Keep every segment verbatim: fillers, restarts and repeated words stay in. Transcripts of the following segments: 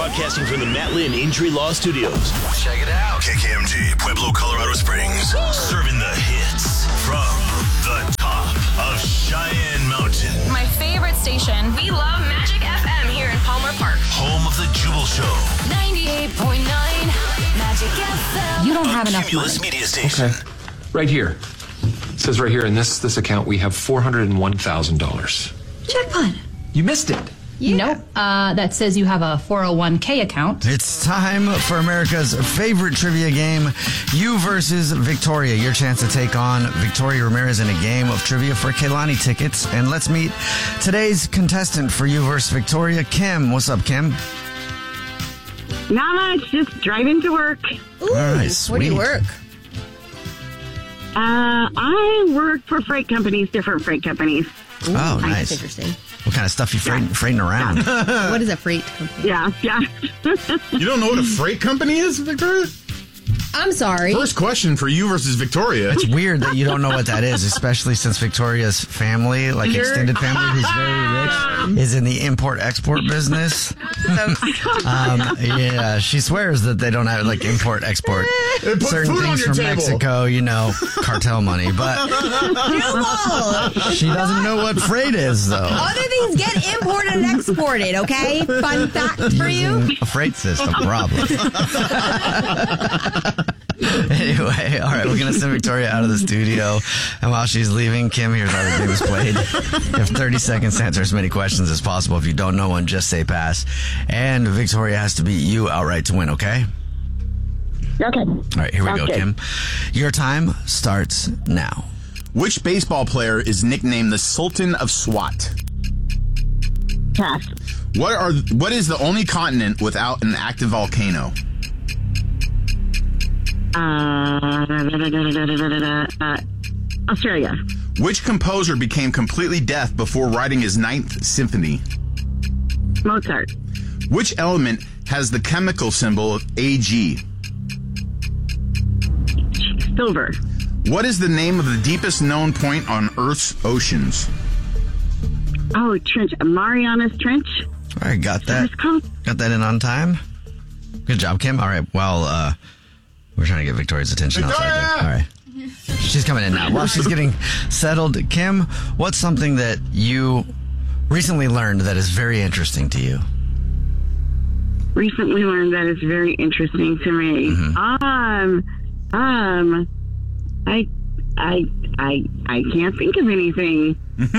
broadcasting from the Matt Lynn Injury Law Studios. Check it out. K K M G, Pueblo, Colorado Springs. Serving the hits from the top of Cheyenne Mountain. My favorite station. We love Magic F M here in Palmer Park. Home of the Jubal Show. ninety-eight point nine Magic F M. You don't have A enough Cumulus money. Media Station. Okay. Right here. It says right here in this this account we have four hundred one thousand dollars. Jackpot. You missed it. Yeah. Nope. Uh, that says you have a four oh one k account. It's time for America's favorite trivia game, You versus Victoria. Your chance to take on Victoria Ramirez in a game of trivia for Kehlani tickets. And let's meet today's contestant for You versus Victoria, Kim. What's up, Kim? Not much, just driving to work. Ooh, All right, Where sweet. do you work? Uh, I work for freight companies, different freight companies. Oh, That's nice. interesting. What kind of stuff you freighting, freighting around? What is a freight company? Yeah, yeah. You don't know what a freight company is, Victoria? I'm sorry. First question for You versus Victoria. It's weird that you don't know what that is, especially since Victoria's family, like You're- extended family, who's very rich, is in the import-export business. um, yeah, she swears that they don't have, like, import-export. They put Certain food on things your from table. Mexico, you know, cartel money. But she doesn't know what freight is, though. Other things get imported and exported, okay? Fun fact for you. Using a freight system, probably. Anyway, all right, we're going to send Victoria out of the studio. And while she's leaving, Kim, here's how the game is played. You have thirty seconds to answer as many questions as possible. If you don't know one, just say pass. And Victoria has to beat you outright to win, okay? Okay. All right, here we Sounds go, good. Kim. Your time starts now. Which baseball player is nicknamed the Sultan of SWAT? Pass. What are what is the only continent without an active volcano? Uh, uh, Australia. Which composer became completely deaf before writing his ninth symphony? Mozart. Which element has the chemical symbol A G? Silver. What is the name of the deepest known point on Earth's oceans? Oh, Trench. Marianas Trench. All right, got that. It's called. Got that in on time. Good job, Kim. All right, well, uh, we're trying to get Victoria's attention outside there. All right. She's coming in now. While she's getting settled, Kim, what's something that you recently learned that is very interesting to you? Recently learned that is very interesting to me. Mm-hmm. Um, um, I, I, I, I can't think of anything.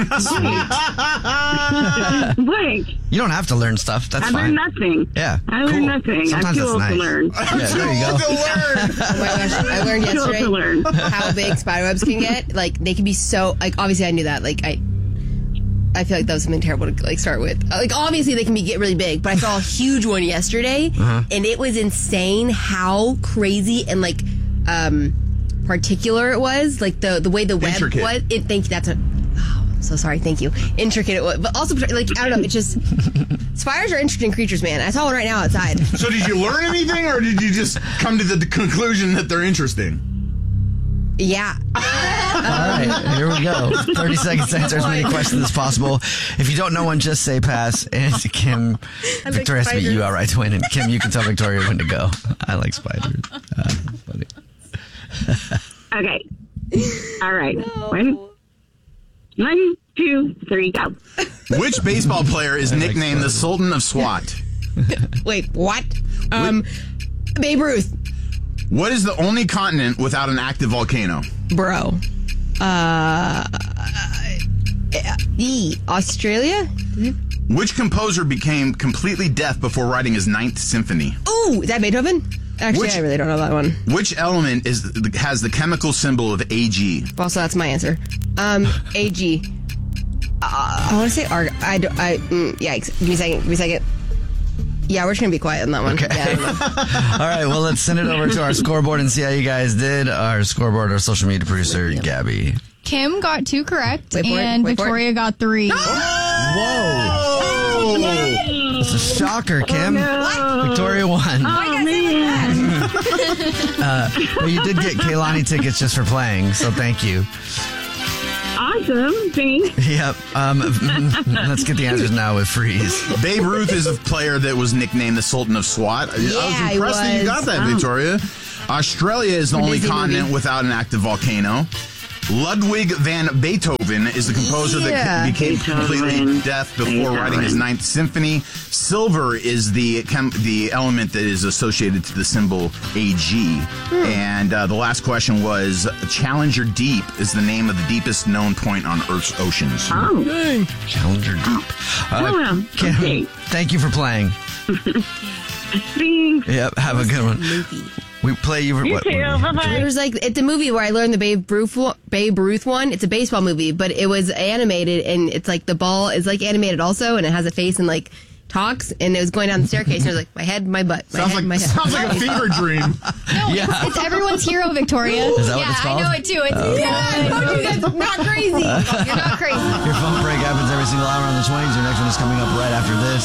Blank. You don't have to learn stuff. That's I fine. learned nothing. Yeah. I learned cool. nothing. Sometimes I'm too that's old nice. to learn. Yeah, there you go. Oh my gosh, I learned Too old yesterday to learn. how big spiderwebs can get. Like, they can be so, like, obviously I knew that. Like, I I feel like that was something terrible to, like, start with. Like, obviously they can be get really big, but I saw a huge one yesterday, Uh-huh. and it was insane how crazy and, like, um, particular it was. Like, the, the way the web Intricate. was. It, thank you, that's a... Oh, so sorry, thank you. Intricate it was. But also, like, I don't know, it's just... Spiders are interesting creatures, man. I saw one right now outside. So did you learn anything, or did you just come to the conclusion that they're interesting? Yeah. All right, here we go. thirty seconds to answer as many questions as possible. If you don't know one, just say pass. And Kim, I like Victoria has to beat you spiders. outright to win. And Kim, you can tell Victoria when to go. I like spiders. Uh, funny. Okay. All right. One, one, two, three, go. Which baseball player is nicknamed the Sultan of SWAT? Wait, what? Um, Babe Ruth. What is the only continent without an active volcano? Bro. Uh, E. Australia? Which composer became completely deaf before writing his ninth symphony? Ooh, is that Beethoven? Actually, Which- I really don't know that one. Which element is has the chemical symbol of A G? Also, that's my answer. Um, A G. Uh, I want to say arg. I don't. I. Mm, yikes. Give me a second. Give me a second. Yeah, we're just gonna be quiet on that one. Okay. Yeah, I don't know. All right, well, let's send it over to our scoreboard and see how you guys did. Our scoreboard, our social media producer, Gabby. Kim got two correct, Wait for it, and wait for it. Victoria got three. Whoa! It's a shocker, Kim. Victoria won. Oh, man. Uh, well, you did get Kehlani tickets just for playing, so thank you. Awesome. Awesome. Thanks. Yep. Um, let's get the answers now with Freeze. Babe Ruth is a player that was nicknamed the Sultan of SWAT. I Yeah, was he impressed that you was. got that, Wow. Victoria. Australia is the For only Disney continent movie. without an active volcano. Ludwig van Beethoven is the composer Yeah. that became Beethoven. completely deaf before Beethoven. writing his Ninth Symphony. Silver is the chem- the element that is associated to the symbol A G. And uh, the last question was Challenger Deep is the name of the deepest known point on Earth's oceans. Oh. Challenger Deep. Uh, Oh, well, Kim, okay. thank you for playing. Thanks. Yep. Have a good one. Movie. We play you. You what- too. Bye bye. There's like it's a movie where I learned the Babe Ruth one, Babe Ruth one. It's a baseball movie, but it was animated and it's like the ball is like animated also, and it has a face and like talks. And it was going down the staircase, and it was like my head, my butt, my Sounds head, like, my head. sounds like a fever dream. No, Yeah. it's, it's everyone's hero, Victoria. Is that what yeah, it's called? I know it too. It's Yeah, I told you that's not crazy. You're not crazy. Your phone break happens every single hour on the twenties. Your next one is coming up right after this.